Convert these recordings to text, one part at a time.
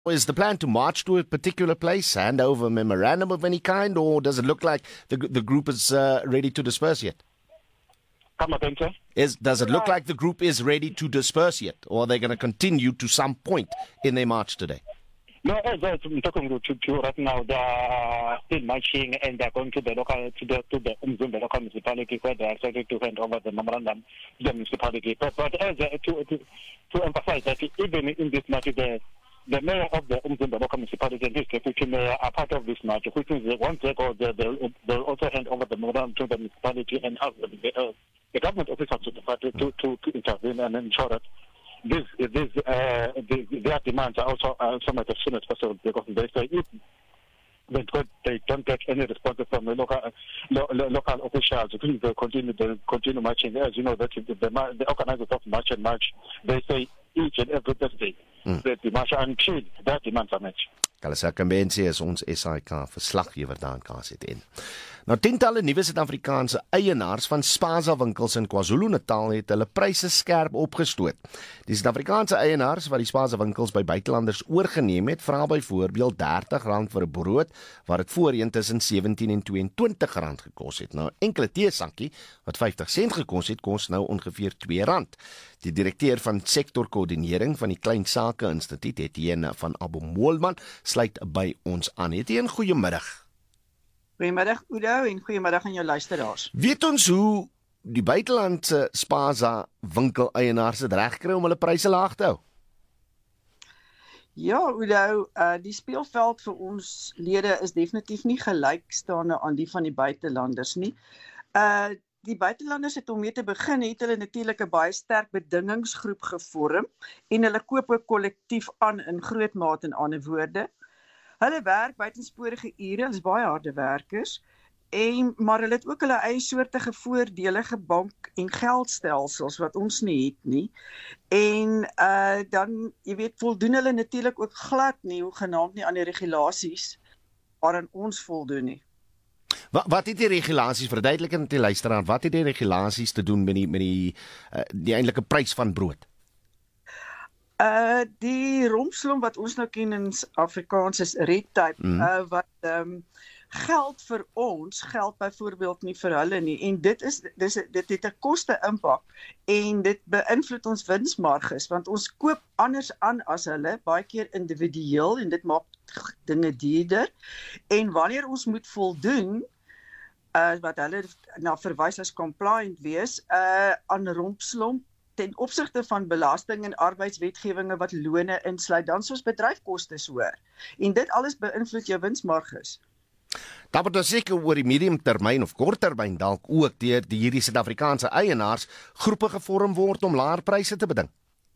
Is the plan to march to a particular place, hand over a memorandum of any kind, or does it look like the group is ready to disperse yet? Does it look like the group is ready to disperse yet, or are they going to continue to some point in their march today? No, as I'm talking to you right now, they are still marching and they are going to the Umzumbe local municipality where they are ready to hand over the memorandum to the municipality. But as to emphasize that even in this march, the mayor of the Umzumbe local municipality and his deputy mayor are part of this march, which means that once they go, they'll also hand over the memorandum to the municipality and ask the government officials to intervene and ensure that their demands are also somewhat as soon as possible, because they say if they don't get any response from the local officials, please they continue marching. As you know, that the organizers of March and March, they say each and every Thursday that the march until their demands are met. Kalisa Kambensi is ons SAIK verslaggewer daar in KZN. Nou tientalle nuwe Suid-Afrikaanse eienaars van Spaza winkels in KwaZulu-Natal het hulle pryse skerp opgestoot. Die Suid-Afrikaanse eienaars wat die Spaza winkels by buitelanders oorgeneem het, vra byvoorbeeld R30 vir 'n brood wat dit voorheen tussen R17 en R22 gekos het. Nou enkele teesakkie wat 50 sent gekos het, kos nou ongeveer R2. Die direkteur van sektorkoördinering van die Klein Sake Instituut, Etienne van Abomoelman, sluit by ons aan. Etienne, goeiemiddag. Goeiemiddag Udo en goeiemiddag aan jou luisteraars. Weet ons hoe die buitelandse Spaza winkeleienaars dit regkry om hulle pryse laag te hou? Ja, Udo, die speelveld vir ons lede is definitief nie gelykstaande aan die van die buitelanders nie. Die buitelanders het om mee te begin, het hulle natuurlik 'n baie sterk bedingingsgroep gevorm en hulle koop ook kollektief aan in groot mate, in ander woorde. Hulle werk buitensporige ure, hulle is baie harde werkers, maar hulle het ook hulle eie soortige voordelige bank- en geldstelsels wat ons nie het nie. En dan, jy weet, voldoen hulle natuurlik ook glad nie, hoegenaamd nie aan die regulasies waaraan ons voldoen nie. Wat het die regulasies, verduidelik aan die luisteraar, wat het die regulasies te doen met die eintlike prys van brood? Die rompslomp wat ons nou ken in Afrikaans is red tape, wat geld vir ons, geld byvoorbeeld nie vir hulle nie, en dit het 'n koste impak, en dit beïnvloed ons winsmarges, want ons koop anders aan as hulle, baie keer individueel, en dit maak dinge duurder, en wanneer ons moet voldoen, wat hulle na verwys as compliant wees, aan rompslomp, ten opsigte van belasting en arbeidswetgewinge wat lone insluit, dan soos bedryfkostes hoor. En dit alles beïnvloed jou winsmarges. Daar word seker oor die mediumtermyn of korttermyn dalk ook deur hierdie Suid-Afrikaanse eienaars groepe gevorm word om laer pryse te beding.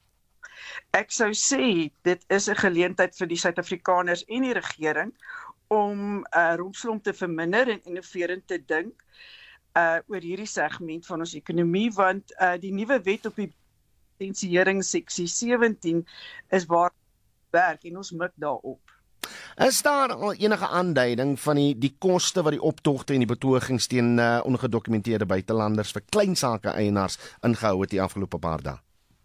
Ek sou sê dit is 'n geleentheid vir die Suid-Afrikaners en die regering om rompslomp te verminder en innoverend te dink oor hierdie segment van ons ekonomie, want die nuwe wet op die lisensiering seksie 17 is waar werk en ons mik daarop. Is daar al enige aanduiding van die koste wat die optogte en die betogings teen ongedokumenteerde buitelanders vir klein sake eienaars ingehou het die afgelope paar dae?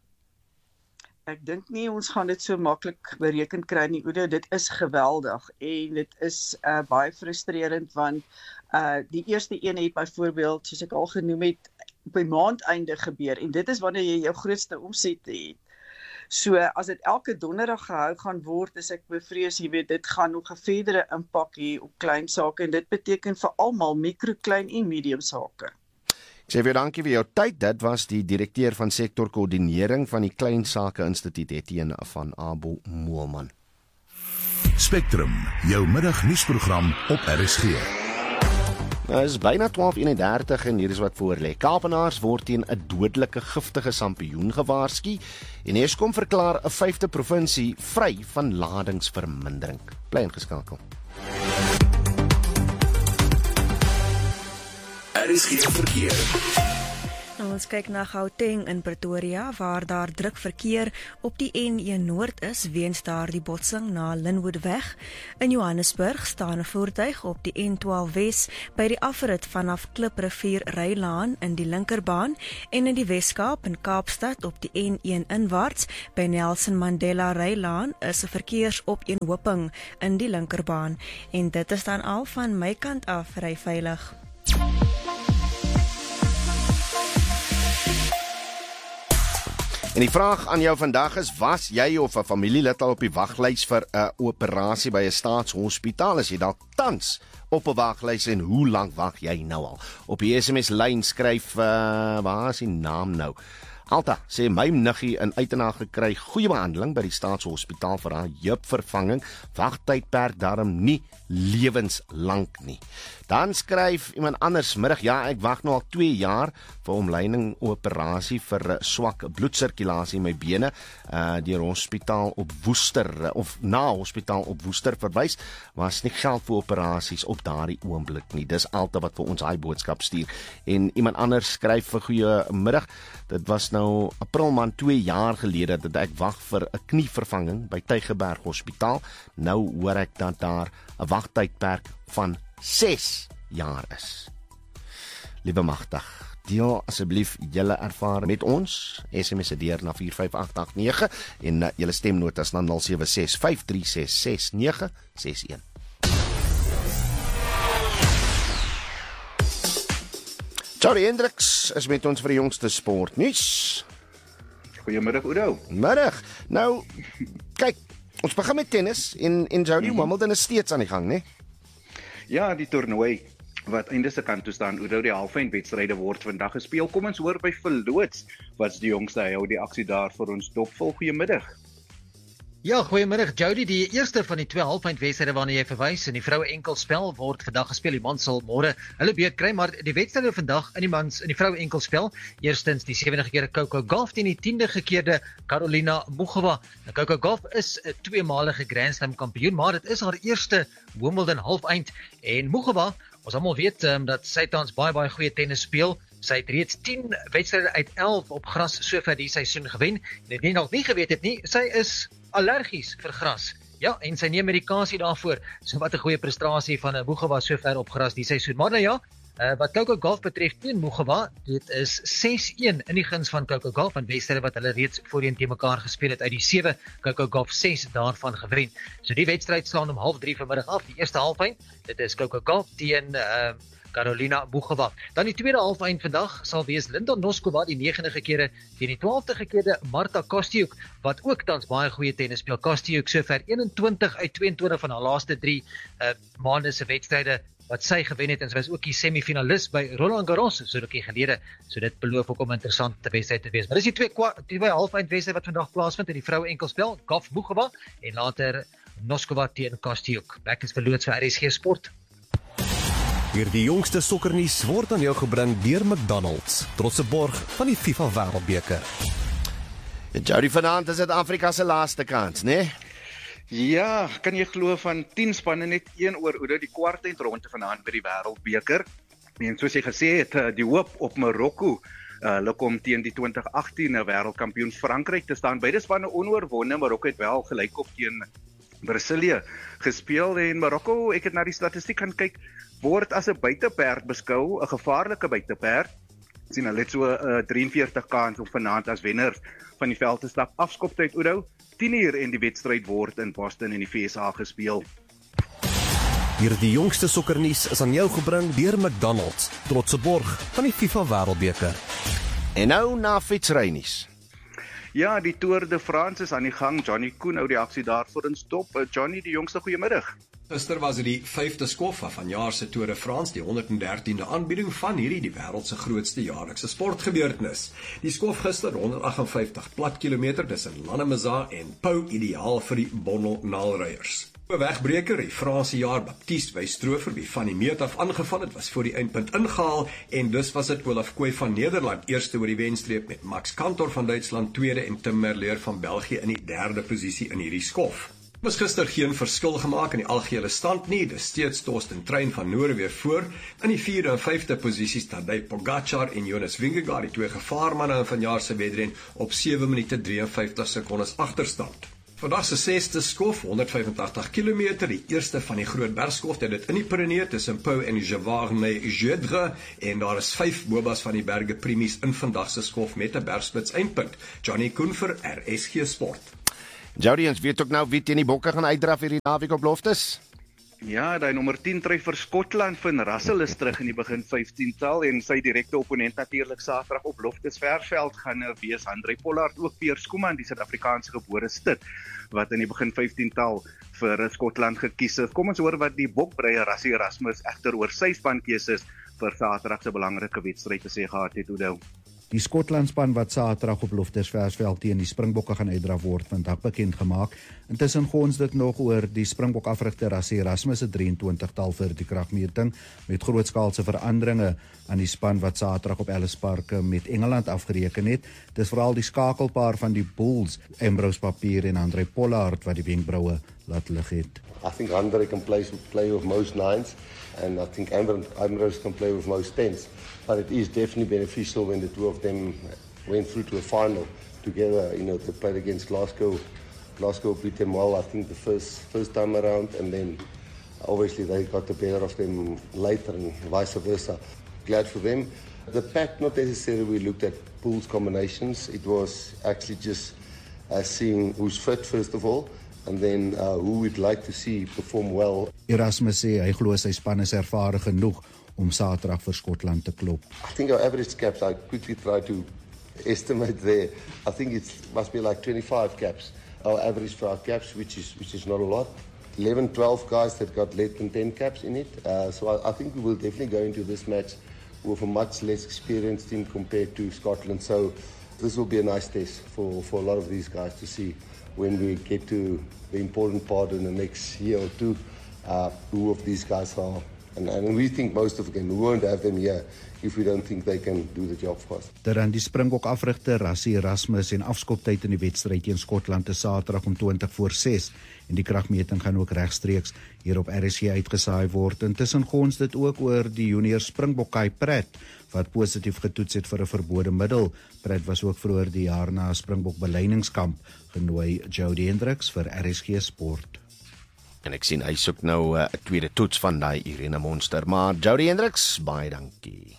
Ek dink nie ons gaan dit so maklik bereken kry nie, Udo. Dit is geweldig en dit is baie frustrerend, want die eerste een het byvoorbeeld, soos ek al genoem het, op die maandeinde gebeur, en dit is wanneer jy jou grootste omset het. So as dit elke donderdag gehou gaan word, is ek bevrees, jy weet, dit gaan nog 'n verdere impak hê op klein sake, en dit beteken vir almal mikro, klein en medium sake. Ek sê vir dankie vir jou tyd. Dit was die direkteur van sektorkoördinering van die Klein Sake Instituut, Etienne van Abomoelman. Spectrum, jou middagnuusprogram op RSG. Nou, is byna 12:31 en hier is wat voorlê. Kaapenaars word teen 'n dodelike giftige sampioen gewaarsku en Eskom verklaar 'n 5de provinsie vry van ladingsvermindering. Bly ingeskakel. RSG verkeer. Ons kyk na Gauteng in Pretoria, waar daar druk verkeer op die N1 Noord is weens daardie botsing na Linwoodweg. In Johannesburg staan 'n voertuig op die N12 Wes by die afrit vanaf Kliprivier Rylaan in die linkerbaan en in die Weskaap in Kaapstad op die N1 inwaarts by Nelson Mandela Rylaan is 'n verkeersopeenhoping in die linkerbaan. En dit is dan al van my kant af, ry veilig. En die vraag aan jou vandag is, was jy of 'n familielid al op die waglys vir 'n operasie by 'n staatshospitaal? Is jy dalk tans op 'n waglys en hoe lank wag jy nou al? Op die SMS-lyn skryf, waar is die naam nou? Alta sê my niggie in Uitenaar gekry goeie behandeling by die staatshospitaal vir haar heupvervanging. Wagtydperk daarom nie lewenslank nie. Dan skryf iemand anders, middag, ja, ek wag nou al 2 jaar vir omleiding operasie vir swak bloedsirkulasie in my bene, deur hospitaal op Woester of na hospitaal op Woester verwys, was nie geld vir operasies op daardie oomblik nie. Dis altyd wat vir ons daai boodskap stuur. En iemand anders skryf vir goeie middag, dit was nou April maand 2 jaar gelede dat ek wag vir 'n knievervanging by Tygerberg Hospitaal. Nou hoor ek dat daar 'n wagtydperk van 6 jaar is. Liewe magtig, deel asseblief julle ervaring met ons. SMS deur na 45889 en julle stemnotas na 0765366961. Charlie Hendricks is met ons vir die jongste sportnuus. Goeiemiddag Oudo. Middag. Nou, kyk, ons begin met tennis en Jody Wimbledon is steeds aan die gang, né? Ja, die toernooi wat einde se kant toe staan, Oudo, die halfeindwedstryde word vandag gespeel. Kom ons hoor by verloots wat's die jongste, hy hou die aksie daar vir ons dopvol. Goeiemiddag. Ja, goeiemiddag Jody. Die eerste van die 2 halfeindwedstryde waarna jy verwys in die vroue enkelspel word vandag gespeel. Die mans sal môre hulle beurt kry, maar die wedstryde vandag in die vroue enkelspel, eerstens die 7de gekeerde Coco Gauff teen die 10de gekeerde Karolina Muchova. Nou, Coco Gauff is 'n 2-malige Grand Slam kampioen, maar dit is haar eerste Wimbledon halfeind en Muchova, ons almal weet dat sy tans baie goeie tennis speel. Sy het reeds 10 wedstryde uit 11 op gras sover die seisoen gewen. En ek nog nie geweet het nie, sy is allergies vir gras. Ja, en sy neem medikasie daarvoor. So wat 'n goeie prestasie van Muchova sover op gras die seisoen. Maar nou ja, wat Coco Gauff betref teen Muchova, dit is 6-1 in die guns van Coco Gauff, van wedstryde wat hulle reeds voorheen teen mekaar gespeel het. Uit die 7, Coco Gauff 6 daarvan gewen. So die wedstryd slaan om 12:30 vanmiddag af, die eerste halfeind. Dit is Coco Gauff teen Karolina Muchova. Dan die tweede halfeind vandag sal wees Linda Noskova, die 9de gekeerde teen die 12de gekeerde Marta Kostyuk, wat ook tans baie goeie tennis speel. Kostyuk sover 21 uit 22 van haar laaste 3 maande se wedstryde wat sy gewen het, en sy was ook die semifinalis by Roland Garros so rukkie gelede. So dit beloof ook om 'n interessante wedstryd te wees. Maar dis die twee halfeindwedstryde wat vandag plaasvind in die vroue enkelspel, Gauff Muchova en later Noskova teen Kostyuk. Ek is verloots vir RSG Sport. Hierdie jongste sokkernuus word aan jou gebring deur McDonald's, trotse borg van die FIFA Wêreldbeker. Jody, vanaand is dit Afrika se laaste kans, né? Ja, kan jy glo van 10 spanne net 1 oor Oudo, die kwartfinale vanaand by die Wêreldbeker. En soos jy gesê het, die hoop op Marokko, hulle kom teen die 2018 wêreldkampioen Frankryk te staan. Beide spanne onoorwonde, Marokko het wel gelykop teen Brasilië gespeel en Marokko, ek het na die statistiek gaan kyk, word as 'n buiteperd beskou, 'n gevaarlike buiteperd. Sien hulle het so 43 kans om vanaand as wenners van die veld te stap. Afskoptyd Oudo, 10:00 en die wedstryd word in Boston in die VSA gespeel. Hierdie jongste sokkernuus is aan jou gebring deur McDonald's, trotse borg van die FIFA Wêreldbeker. En nou na fietsrynuus. Ja, die Tour de France is aan die gang. Johnny Koen hou die aksie daar vir ons dop. Johnny, die jongste, goeiemiddag. Gister was dit die 5de skof van vanjaar se Tour de France, die 113de aanbieding van hierdie die wêreld se grootste jaarlikse sportgebeurtenis. Die skof gister 158 plat kilometer tussen Lannemezan en Pau, ideaal vir die bondelnaalryers. 'n Wegbreker, die Franse jaar Baptiste Wystrofer, wie van die meet af aangeval het, was voor die eindpunt ingehaal en dus was dit Olaf Kooi van Nederland eerste oor die wenstreep met Max Kantor van Duitsland tweede en Tim Merlier van België in die derde posisie in hierdie skof. Was gister geen verskil gemaak in die algehele stand nie. Dis steeds Torsten Trein van Noorwe voor. In die 4de en 5de posisies Tadej Pogačar en Jonas Vingegaard, die twee gevaarmanne in vanjaar se wedren op 7 minute 53 sekondes agterstand. Vandag se 6de skof, 185 km, die eerste van die groot bergskof, dit in die Pyrenee tussen Pau en Javarne-Gedre, en daar is 5 bobas van die berge primies in vandag se skof met 'n bergspits eindpunt. Johnny Koen vir RSG Sport. Jody, ons weet ook nou wie teen die bokke gaan uitdraf hierdie naweek op beloftes. Ja, die nommer 10 treffer Skotland van Russell is terug in die begin 15-tal en sy direkte opponent natuurlik Saterdag op Loftusversveld gaan wees André Pollard, ook Piers Schoeman, die Suid-Afrikaanse gebore stit wat in die begin 15-tal vir Skotland gekies is. Kom ons hoor wat die bokbreier Rassie Erasmus egter oor sy spankeuses vir Saterdag se belangrike wedstryd te sê gehad het. Oudou. Die Skotlandspan wat Saterdag op Loftusversveld teen die Springbokke gaan uitdraf word vandag bekend gemaak. Intussen gons dit nog oor die Springbok afrigter Rassie Erasmus se 23-tal vir die kragmeting met grootskaalse veranderinge aan die span wat Saterdag op Ellis Park met Engeland afgereken het. Dis veral die skakelpaar van die Bulls, Ambrose Papier en André Pollard wat die wenkbroue laat lig het. I think Andre can play with most 9s, and I think Ambrose can play with most 10s. But it is definitely beneficial when the two of them went through to a final together. You know, they played against Glasgow. Glasgow beat them well, I think, the first time around, and then obviously they got the better of them later and vice versa. Glad for them. The pack, not necessarily we looked at Bulls combinations. It was actually just seeing who's fit first of all, and then who we'd like to see perform well. Erasmus sê hy glo sy span is ervare genoeg om Saterdag vir Skotland te klop. I think our average caps, I quickly try to estimate there. I think it must be like 25 caps. Our average for our caps, which is not a lot. 11, 12 guys that got less than 10 caps in it. So I think we will definitely go into this match with a much less experienced team compared to Scotland. So this will be a nice test for a lot of these guys to see when we get to the important part in the next year or two, who of these guys are. And we think most of them, we won't have them here if we don't think they can do the job for us. Terwyl die Springbok afrigter Rassie Erasmus en afskoptyd in die wedstryd teen Skotland te Saterdag om 20:06 en die kragmeting gaan ook regstreeks hier op RSG uitgesaai word. Intussen gons dit ook oor die junior Springbok Kai Pratt wat positief getoets het vir 'n verbode middel. Pratt was ook vroeër die jaar na 'n Springbok beleidingskamp genooi. Jody Hendricks vir RSG Sport. En ek sien hy soek nou 'n tweede toets van daai Irene Monster, maar Jody Hendricks, baie dankie.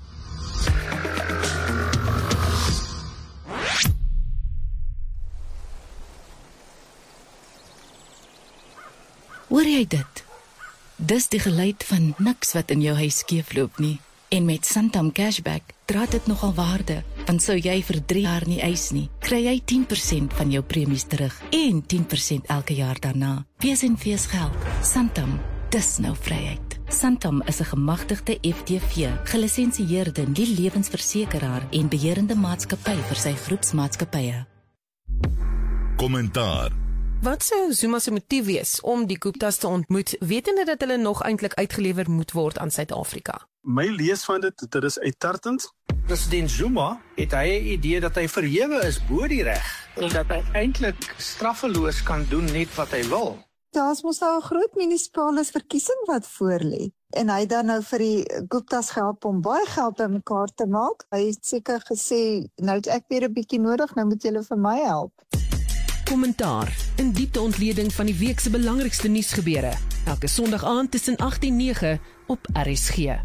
Hoor jy dit? Dis die geluid van niks wat in jou huis skeefloop nie. En met Santam Cashback dra dit nogal waarde, want sou jy vir 3 jaar nie eis nie, kry jy 10% van jou premies terug en 10% elke jaar daarna. Wees en wees geld. Santam, dis nou vryheid. Santam is 'n gemagtigde FTV, gelisensieerde nie-lewensversekeraar en beheerende maatskappy vir sy groepsmaatskappye. Kommentaar. Wat sou Zuma se motief wees om die Guptas te ontmoet, wetende dat hulle nog eintlik uitgelewer moet word aan Suid-Afrika? My lees van dit is uittartend. President Zuma het hy 'n idee dat hy verhewe is bo die reg en dat hy eintlik straffeloos kan doen net wat hy wil. Daar's mos nou 'n groot munisipale verkiesing wat voorlê. En hy dan nou vir die Guptas help om baie geld bymekaar te maak. Hy het seker gesê, nou het ek weer 'n bietjie nodig, nou moet julle vir my help. Kommentaar, 'n diepte ontleding van die week se belangrikste nuusgebeure. Elke Sondag aand tussen 8 en 9 op RSG.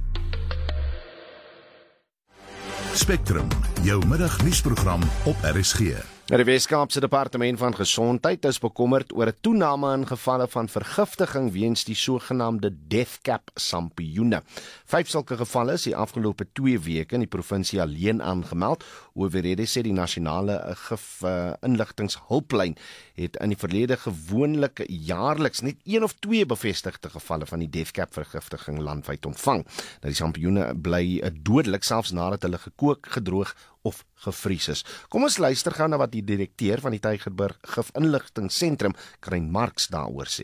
Spectrum, jou middagnuusprogram op RSG. Die Weskaapse Departement van Gesondheid is bekommerd oor 'n toename in gevalle van vergiftiging weens die sogenaamde death cap sampioene. 5 sulke gevalle is die afgelope 2 weke in die provinsie alleen aangemeld. Owerhede sê die nasionale inligtingshulplyn het in die verlede gewoonlik jaarliks net 1 of 2 bevestigde gevalle van die death cap vergiftiging landwyd ontvang. Die sampioene bly dodelik selfs nadat hulle gekook, gedroog of gevries is. Kom ons luister gou na wat die direkteur van die Tygerberg Gif Inligtingseentrum, Karin Marx, daaroor sê.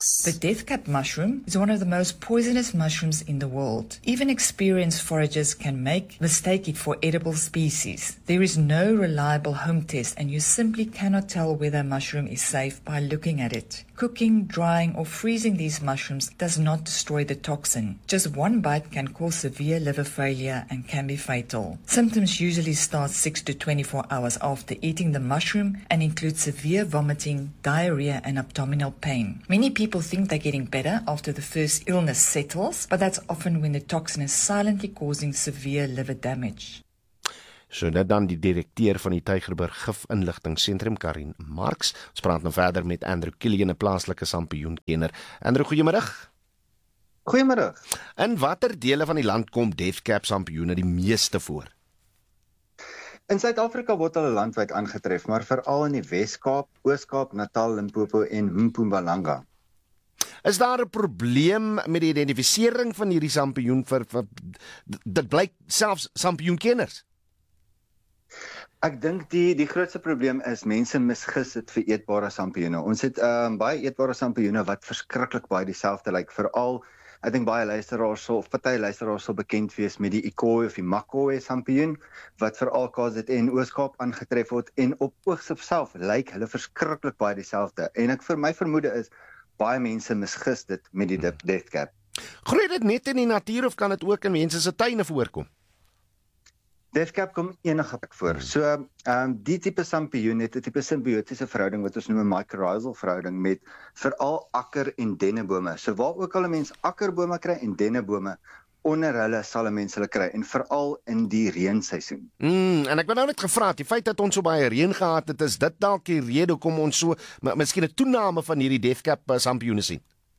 The deathcap mushroom is one of the most poisonous mushrooms in the world. Even experienced foragers can mistake it for edible species. There is no reliable home test and you simply cannot tell whether a mushroom is safe by looking at it. Cooking, drying or freezing these mushrooms does not destroy the toxin. Just one bite can cause severe liver failure and can be fatal. Symptoms usually start 6 to 24 hours after eating the mushroom and include severe vomiting, diarrhea and abdominal pain. Many people think they're getting better after the first illness settles, but that's often when the toxin is silently causing severe liver damage. So dit dan die direkteur van die Tygerberg Gif-inligtingseentrum, Karin Marx. Ons praat nou verder met Andrew Killian, 'n plaaslike sampioenkenner. Andrew, goeiemiddag. Goeiemiddag. In watter dele van die land kom deathcap sampioene die meeste voor? In Suid-Afrika word hulle landwyd aangetref, maar veral in die Wes-Kaap, Oos-Kaap, Natal, Limpopo en Mpumalanga. Is daar 'n probleem met die identifisering van hierdie sampioen dit blyk selfs sampioenkenners? Ek dink die grootste probleem is mense misgis dit vir eetbare sampioene. Ons het baie eetbare sampioene wat verskriklik baie dieselfde lyk. Veral, ek dink baie luisteraars of party luisteraars sal bekend wees met die Ikoi of die Makoi sampioen wat veral KZN Oos-Kaap aangetref word en op oogsig self lyk hulle verskriklik baie dieselfde. En vir my vermoede is baie mense misgis dit met die deathcap. Groei dit net in die natuur of kan dit ook in mense se tuine voorkom? Deathcap kom enige plek voor. So, die tipe sampioen het 'n tipe simbiotiese verhouding wat ons noem 'n mycorrhizal verhouding met veral akker en dennebome. So waar ook al 'n mens akkerbome kry en dennebome, onder hulle sal 'n mens hulle kry en veral in die reenseisoen. En ek wou nou net gevra het, die feit dat ons so baie reën gehad het, is dit dalk die rede hoekom ons so miskien 'n toename van hierdie deathcap sampioene sien?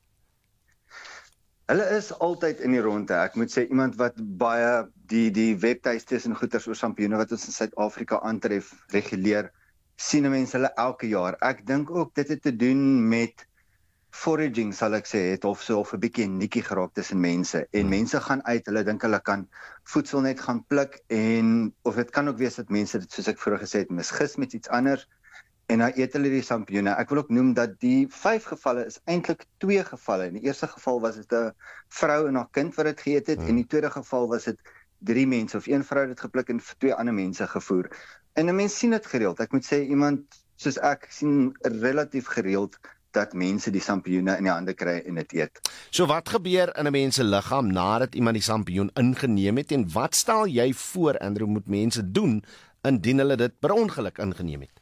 Hulle is altyd in die ronde. Ek moet sê iemand wat baie die webtuistes en goeters oor sampioene wat ons in Suid-Afrika aantref reguleer, sien mense hulle elke jaar. Ek dink ook dit het te doen met foraging, sal ek sê, het of 'n bietjie nikkie geraak tussen mense. En mense gaan uit, hulle dink hulle kan voedsel net gaan pluk en of dit kan ook wees dat mense dit, soos ek vroeër gesê het, misgis met iets anders. En nou eet hulle die sampioene. Ek wil ook noem dat die 5 gevalle is eintlik 2 gevalle. In die eerste geval was dit 'n vrou en haar kind wat dit geëet het, en die tweede geval was dit 3 mense of 1 vrou het dit gepluk en 2 ander mense gevoer. En 'n mens sien dit gereeld. Ek moet sê iemand soos ek sien relatief gereeld dat mense die sampioene in die hande kry en dit eet. So wat gebeur in 'n mens se liggaam nadat iemand die sampioen ingeneem het en wat stel jy voor, Andrew, moet mense doen indien hulle dit per ongeluk ingeneem het?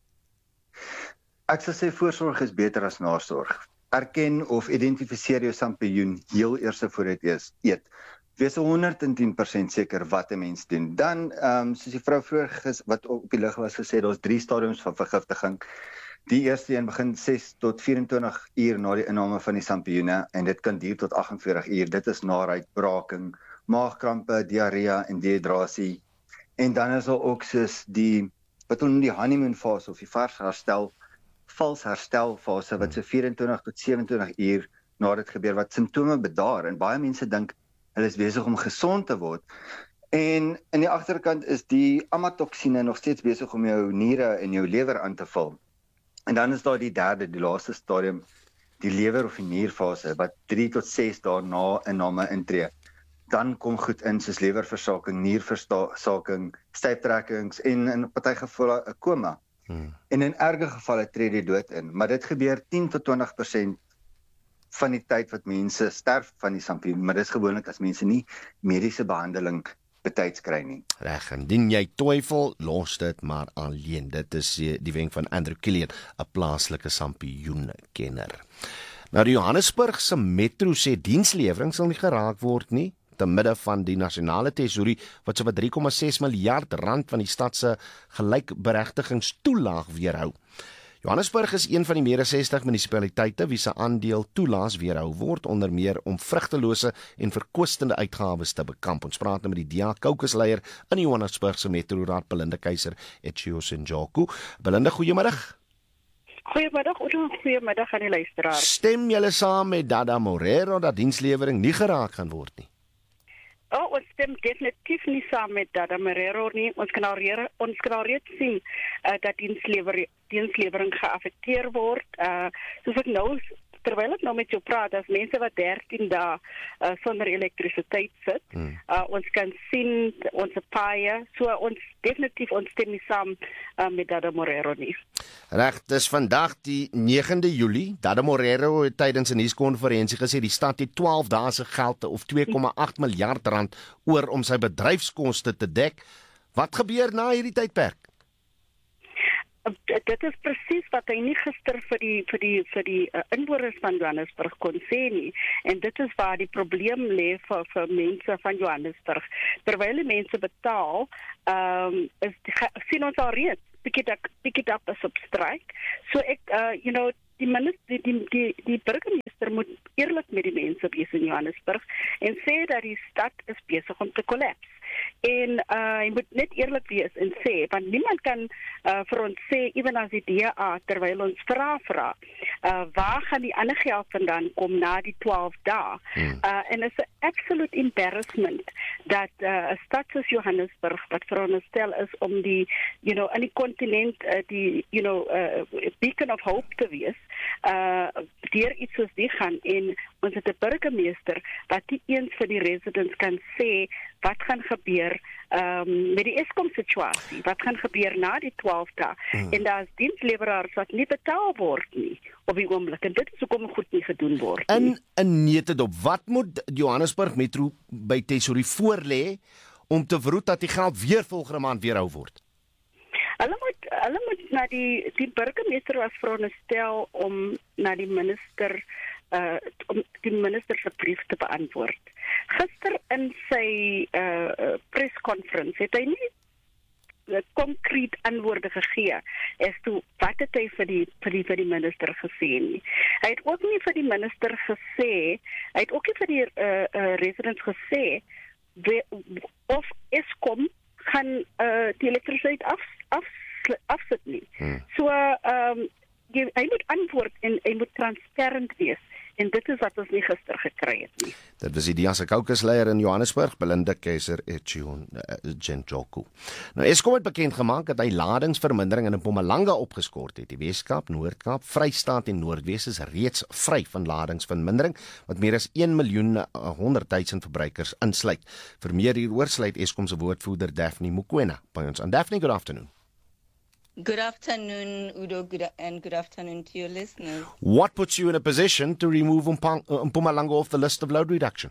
Ek sal sê voorsorg is beter as nasorg. Erken of identifiseer jou sampioen heel eers voor dit eet. Wees 110% seker wat 'n mens doen. Dan, soos die vrou vroeër wat op die lig was gesê, daar's 3 stadiums van vergiftiging. Die eerste een begin 6 tot 24 uur na die inname van die sampioene en dit kan duur tot 48 uur. Dit is naait, braking, maagkrampe, diarree en dehydrasie. En dan is daar ook soos wat ons noem die honeymoon fase of die vals herstelfase wat so 24 tot 27 uur na dit gebeur wat simptome bedaar en baie mense dink hulle is besig om gesond te word. En in die agterkant is die amatoksine nog steeds besig om jou niere en jou lewer aan te val. En dan is daar die derde, die laaste stadium, die lewer of die nierfase wat 3 tot 6 dae na inname intree. Dan kom goed in soos lewerversaking, nierversaking, styftrekkings en in party gevalle 'n koma. En in erge gevalle tree die dood in, maar dit gebeur 10 tot 20% van die tyd wat mense sterf van die sampioen, maar dis gewoonlik as mense nie mediese behandeling betyds kry nie. Reg, indien jy twyfel, los dit maar alleen. Dit is die wenk van Andrew Killian, 'n plaaslike sampioenkenner. Nou die Johannesburgse Metro sê dienslewering sal nie geraak word nie, te midde van die nasionale tesourie wat so wat 3,6 miljard rand van die stad se gelykberegtigingstoelaag weerhou. Johannesburg is een van die meer as 60 munisipaliteite wie se aandeel toelaas weerhou word, onder meer om vrugtelose en verkwistende uitgawes te bekamp. Ons praat nou met die DA caucusleier in die Johannesburgse Metro Raad, Belinda Keiser Etchiosenjaku. Belinda, goeiemiddag. Goeiemiddag, goeiemiddag aan die luisteraars. Stem julle saam met Dada Morero dat dienslewering nie geraak gaan word nie? Ons stem definitief nie saam met Dada Morero nie. Ons kan al reeds sien dat dienslewering geaffekteer word. Soos ek nou terwyl ek nou met jou praat, as mense wat 13 dae sonder elektrisiteit sit, ons kan sien ons paaie, so ons definitief ons stem nie saam met Dada Morero nie. Reg, dis vandag die 9de Julie. Dada Morero het tydens 'n nuuskonferensie gesê die stad het 12 dae se geld of 2,8 miljard rand oor om sy bedryfskoste te dek. Wat gebeur na hierdie tydperk? Dit is presies wat hy nie gister vir die inwoners van Johannesburg kon sê nie. En dit is waar die probleem lê vir mense van Johannesburg. Terwyl die mense betaal, sien ons al reeds pick it up is op stryk. So ek die burgemeester moet eerlik met die mense wees in Johannesburg en sê dat die stad is besig om te kollaps. En hy moet net eerlik wees en sê, want niemand kan vir ons sê, ewen as die DA, terwyl ons vra, waar gaan die ander geld vandaan kom na die 12 dae? En it's an absolute embarrassment dat 'n stad soos Johannesburg, wat veronderstel is om die, in die kontinent, beacon of hope te wees, deur iets soos die gaan, en ons het 'n burgemeester wat nie eens vir die residents kan sê wat gaan gebeur met die Eskom situasie, wat gaan gebeur na die 12 dae, en daar is diensleweraars wat nie betaal word nie op die oomblik, en dit is hoekom goed nie gedoen word nie. In netedop, wat moet Johannesburg Metro by Tesorie voorlê om te verhoed dat die geld weer volgende maand weerhou word? Hulle moet na die burgemeester was veronderstel om na die minister om die minister se brief te beantwoord. Gister in sy perskonferensie het hy nie konkreet antwoorde gegee as toe wat het hy vir die minister gesê nie. Hy het ook nie vir die minister gesê, hy het ook nie vir die residents gesê of Eskom gaan die elektrisiteit afsit nie. So hy moet antwoord en hy moet transparant wees. En dit is wat ons nie gister gekry het nie. Dit was die DEA caucusleier in Johannesburg, Belinda Keiser-Etjenjoku. Nou Eskom het bekend gemaak dat hy ladingsvermindering in Mpumalanga opgeskort het. Die Weskaap, Noord-Kaap, Vrystaat en Noordwes is reeds vry van ladingsvermindering wat meer as 1.100.000 verbruikers insluit. Vir meer hieroor sluit Eskom se woordvoerder Daphne Mokoena by ons. And Daphne, good afternoon. Good afternoon, Udo, and good afternoon to your listeners. What puts you in a position to remove Mpumalanga off the list of load reduction?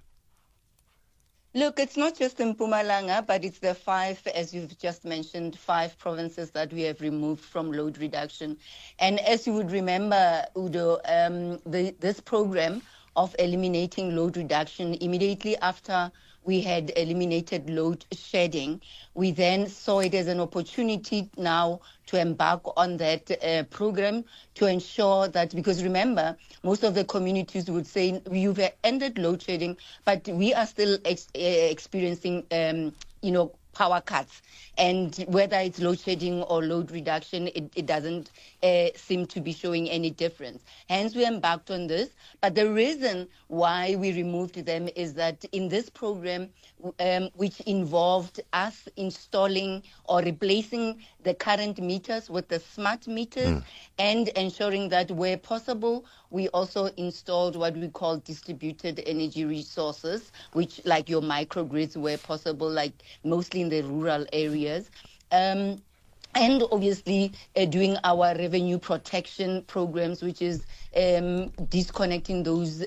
Look, it's not just in Mpumalanga, but it's the 5, as you've just mentioned, 5 provinces that we have removed from load reduction. And as you would remember, Udo, this program of eliminating load reduction, immediately after we had eliminated load shedding, we then saw it as an opportunity now to embark on that program to ensure that, because remember, most of the communities would say, you've ended load shedding, but we are still experiencing, power cuts. And whether it's load shedding or load reduction, it doesn't seem to be showing any difference. Hence, we embarked on this. But the reason why we removed them is that in this program, which involved us installing or replacing the current meters with the smart meters and ensuring that where possible, we also installed what we call distributed energy resources, which like your microgrids where possible, like mostly in the rural areas. And obviously doing our revenue protection programs, which is disconnecting those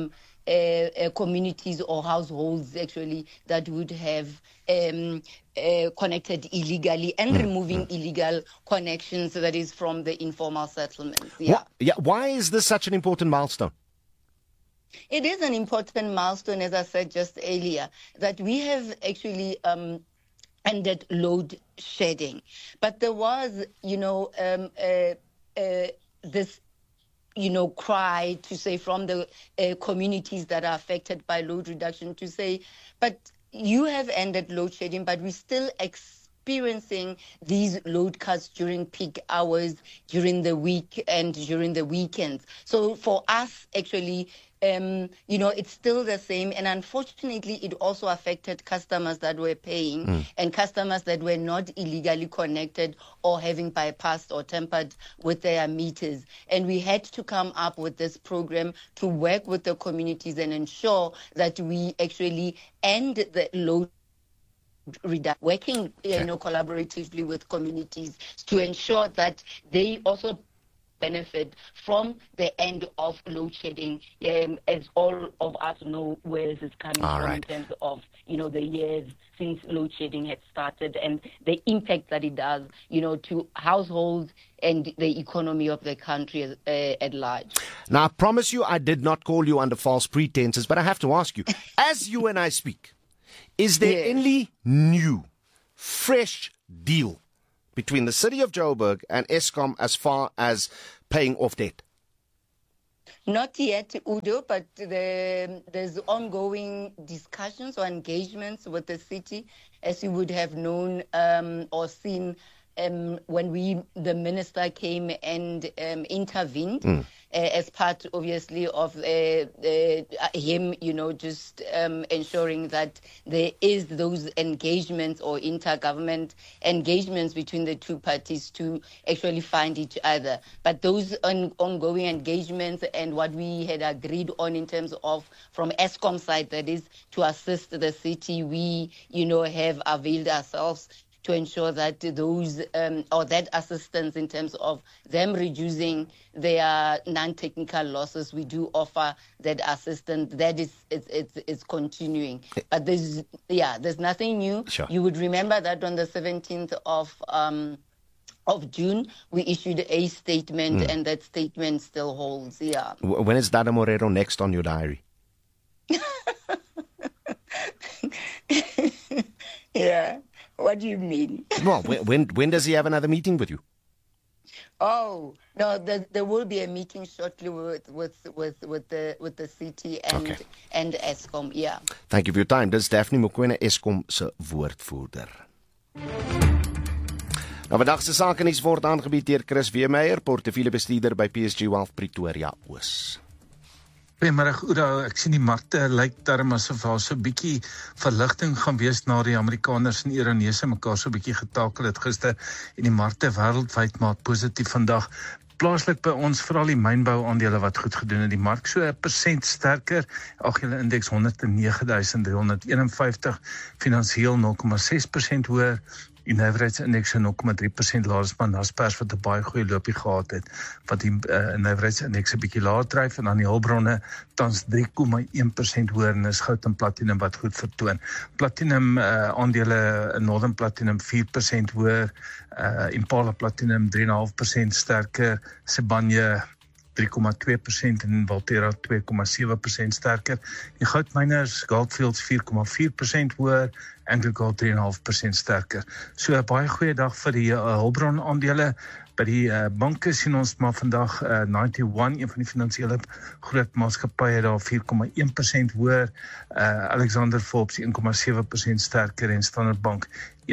communities or households actually that would have connected illegally and removing illegal connections, that is from the informal settlements. Why is this such an important milestone? It is an important milestone, as I said just earlier, that we have actually ended load shedding. But there was, this cry to say from the communities that are affected by load reduction to say, but you have ended load shedding, but we still experiencing these load cuts during peak hours, during the week and during the weekends. So for us, actually, it's still the same. And unfortunately, it also affected customers that were paying and customers that were not illegally connected or having bypassed or tampered with their meters. And we had to come up with this program to work with the communities and ensure that we actually end the load working collaboratively with communities to ensure that they also benefit from the end of load shedding, as all of us know where this is coming from in terms of the years since load shedding had started and the impact that it does to households and the economy of the country at large. Now I promise you I did not call you under false pretenses, but I have to ask you, as you and I speak, is there any new, fresh deal between the city of Joburg and Eskom as far as paying off debt? Not yet, Udo, but there's ongoing discussions or engagements with the city, as you would have known or seen when the minister came and intervened as part, obviously, of him, just ensuring that there is those engagements or intergovernment engagements between the two parties to actually find each other. But those ongoing engagements and what we had agreed on in terms of, from Eskom side, that is, to assist the city, we, have availed ourselves to ensure that those or that assistance in terms of them reducing their non-technical losses, we do offer that assistance. That is continuing. But there's nothing new. Sure. You would remember that on the 17th of June, we issued a statement, and that statement still holds. Yeah. When is Dada Morero next on your diary? Yeah. What do you mean? Well, when does he have another meeting with you? Oh no, there will be a meeting shortly with the city and Eskom. Yeah. Thank you for your time. Dis Daphne Mokoena, Eskom se woordvoerder. Nou, vandag se sake nuus word aangebied deur Chris Weemeyer, portefeuljebestuurder by PSG Wealth Pretoria Oos. Goeiemôre Oudo, ek sien die markte lyk darm asof daar so 'n bietjie verligting gaan wees na die Amerikaners en Iranese mekaar so 'n bietjie getakel het gister en die markte wêreldwyd maak positief vandag. Plaaslik by ons veral die mynbou aandele wat goed gedoen het. Die mark so 1% sterker. Algehele indeks 109.351, finansiëel 0,6% hoër. Die nywerheidsindeks 0,3% laer, maar Naspers wat 'n baie goeie loopie gehad het, wat die nywerheidsindeks 'n bietjie laer dryf en dan die hulpbronne tans 3,1% hoër en is goud en platinum wat goed vertoon. Platinum aandele Northern Platinum 4% hoër, Impala Platinum 3,5% sterker, Sibanye 3,2% en Valterra 2,7% sterker. Die goudmyners Goldfields 4,4% hoër, AngloGold 3,5% sterker. So 'n baie goeie dag vir die hulpbron aandele. By die banke sien ons maar vandag 91, een van die finansiële groot maatskappye daar 4,1% hoër, Alexander Forbes 1,7% sterker en Standard Bank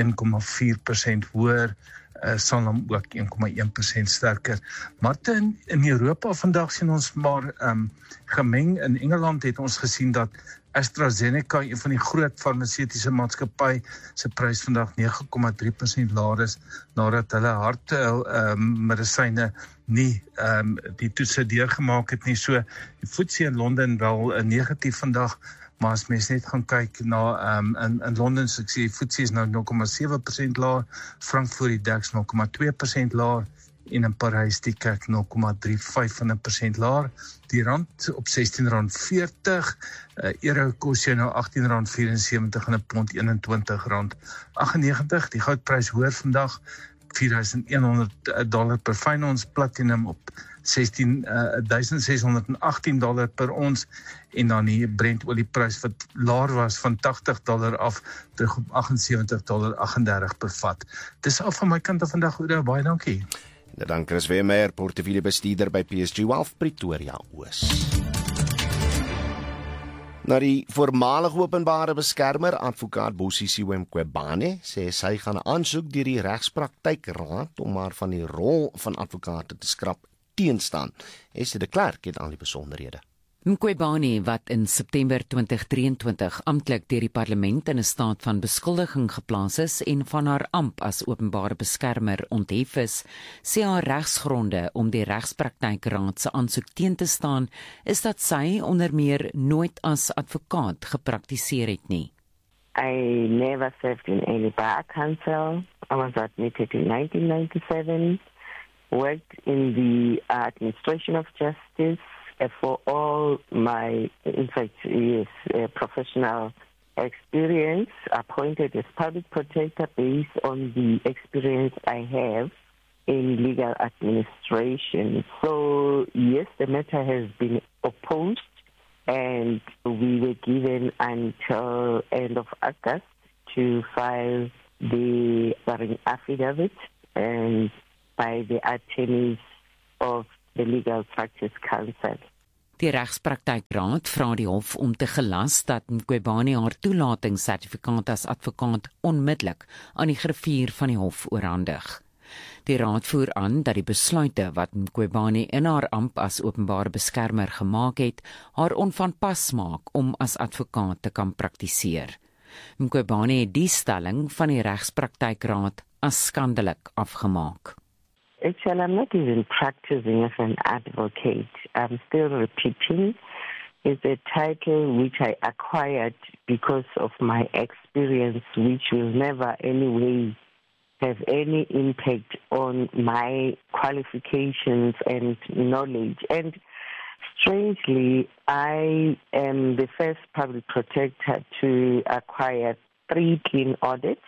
1,4% hoër. Sanlam ook 1,1% sterker. Maar in Europa vandag sien ons maar gemeng. In Engeland het ons gesien dat AstraZeneca, een van die groot farmaseutiese maatskappy, se prys vandag 9,3% laer is, nadat hulle hartmedisyne nie die toetse deurgemaak het nie. So die FTSE in Londen wel negatief vandag, maar as mens net gaan kyk na in Londen, so ek sê die FTSE is nou 0,7% laer, Frankfurt die DAX 0,2% laer en in Parys die CAC 0,35% laer. Die rand op R16.40, euro kos jou nou R18.74 en 'n pond R21.98. Die goudprys hoër vandag $4,100 per fyn ons, platinum op $16,618 per ons en dan die Brent olieprys wat laer was van $80 af terug op $78.38 per vat. Dis al van my kant af vandag, Oudo, baie dankie. Dankie Chris Weemeyer, portefeuljebestuurder by PSG Wealth Pretoria Oos. Nou die voormalige openbare beskermer, advokaat Busisiwe Mqwebane, sê sy gaan 'n aansoek deur die regspraktykraad om haar van die rol van advokate te skrap teenstaan. Esther de Klerk het al die besonderhede. Mqwebane, wat in September 2023 amptelik deur die parlement in 'n staat van beskuldiging geplaas is en van haar amp as openbare beskermer onthef is, sê haar regsgronde om die regspraktykraad se aansoek teen te staan, is dat sy onder meer nooit as advokaat gepraktiseer het nie. I never served in any bar council. I was admitted in 1997, worked in the administration of justice. For all my, in fact, professional experience, appointed as public protector based on the experience I have in legal administration. So, yes, the matter has been opposed, and we were given until end of August to file the affidavit and by the attorneys of the Legal Practice Council. Die regspraktykraad vra die hof om te gelas dat Mqwebane haar toelatingssertifikaat as advokaat onmiddellik aan die griffier van die hof oorhandig. Die raad voer aan dat die besluite wat Mqwebane in haar amp as openbare beskermer gemaak het, haar onvanpas maak om as advokaat te kan praktiseer. Mqwebane het die stelling van die regspraktykraad as skandelik afgemaak. Actually, I'm not even practicing as an advocate. I'm still repeating. It's a title which I acquired because of my experience, which will never anyway have any impact on my qualifications and knowledge. And strangely, I am the first public protector to acquire 3 clean audits,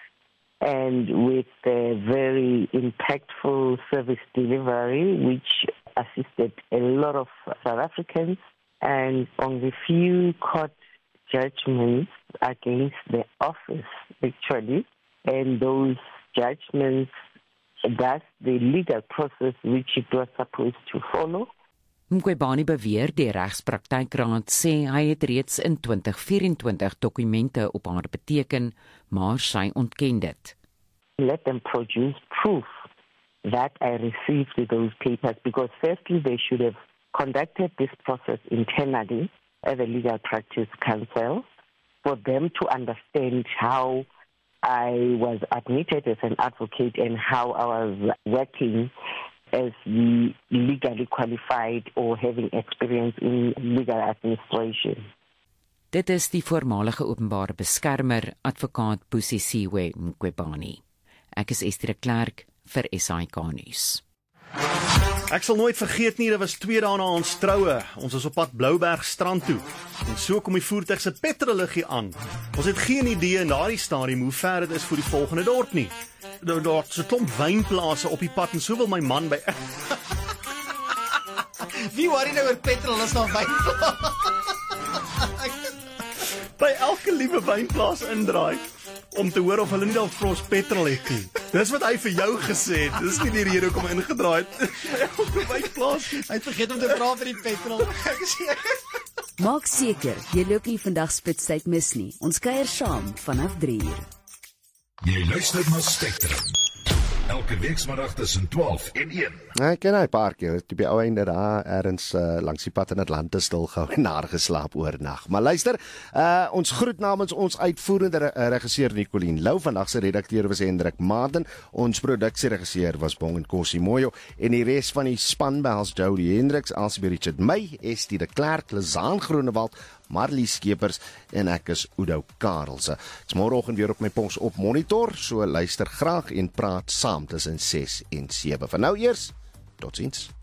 and with a very impactful service delivery, which assisted a lot of South Africans, and on the few court judgments against the office, actually, and those judgments, that's the legal process which it was supposed to follow. Mqwebane beweer die regspraktykraad sê hy het reeds in 2024 dokumente op haar beteken, maar sy ontken dit. Let them produce proof that I received those papers, because firstly they should have conducted this process internally at the Legal Practice Council for them to understand how I was admitted as an advocate and how I was working as the legally qualified or having experience in legal administration. Dit is die voormalige openbare beskermer, advokaat Busisiwe Mqwebane. Ek is Esther de Klerk vir SAK nuus. Ek sal nooit vergeet nie, dit was 2 dae na ons troue. Ons was op pad Blouberg strand toe. En so kom die voertuig se petrolliggie aan. Ons het geen idee in daardie stadium hoe ver dit is vir die volgende dorp nie. Daar is 'n klomp wynplase op die pad en so wil my man by Wie worry nou oor petrol as daar wynplase? By elke liewe wynplaas indraai om te hoor of hulle nie dalk vir ons petrol het nie. Dis wat hy vir jou gesê het. Dis nie die rede hoekom hy ingedraai het. Elke wynplaas. Hy het vergeet om te vra vir die petrol. Maak seker jy loop nie vandag spitstyd mis nie. Ons kuier saam vanaf 3:00. Jy luister na Spectrum. Elke weekmiddag tussen 12 en 1. Ek ken hy 'n paar keer, toe by ou einde daar ergens langs die pad in Atlantis stilgehou en daar geslaap oornag. Maar luister, ons groet namens ons uitvoerende regisseur Nicoline Lou, vandag se redakteur was Hendrik Martin, ons produksieregisseur was Bonginkosi Moyo en die res van die span behels Jody Hendricks, Elsie Richard May, Estie de Klerk, Lizaan Groenewald, Marlie Skeepers en ek is Oudo Karelse. Dit's môreoggend weer op my pos op monitor, so luister graag en praat saam tussen 6 en 7. Vir nou eers, totsiens.